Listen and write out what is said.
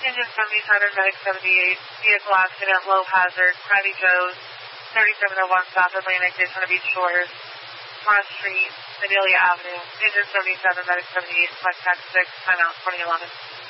Engine 70, Saturn Medic 78, vehicle accident, low hazard, Krabby Joe's, 3701 South Atlantic, Daytona Beach Shores, Cross Street, Adelia Avenue, Engine 77, Medic 78, Flight Tax 6, timeout 2011.